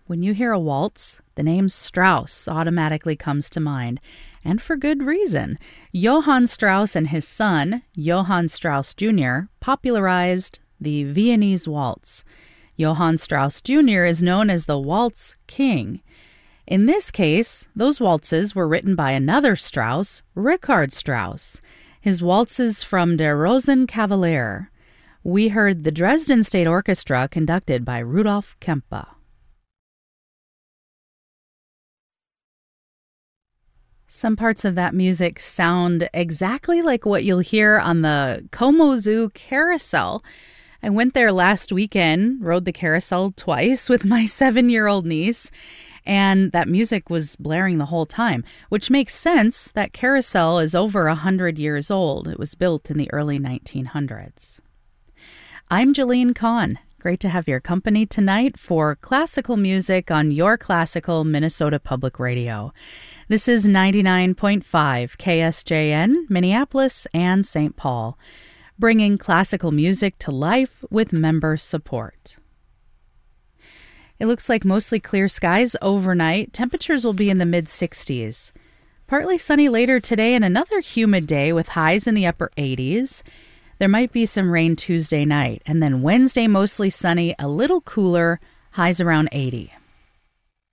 When you hear a waltz, the name Strauss automatically comes to mind, and for good reason. Johann Strauss and his son, Johann Strauss Jr., popularized the Viennese waltz. Johann Strauss Jr. is known as the Waltz King. In this case, those waltzes were written by another Strauss, Richard Strauss. His waltzes from Der Rosenkavalier. We heard the Dresden State Orchestra conducted by Rudolf Kempe. Some parts of that music sound exactly like what you'll hear on the Como Zoo Carousel. I went there last weekend, rode the carousel twice with my 7-year-old niece, and that music was blaring the whole time, which makes sense. That carousel is over 100 years old. It was built in the early 1900s. I'm Jolene Kahn. Great to have your company tonight for classical music on your classical Minnesota Public Radio. This is 99.5 KSJN, Minneapolis and St. Paul, bringing classical music to life with member support. It looks like mostly clear skies overnight. Temperatures will be in the mid-60s. Partly sunny later today and another humid day with highs in the upper 80s. There might be some rain Tuesday night, and then Wednesday mostly sunny, a little cooler, highs around 80.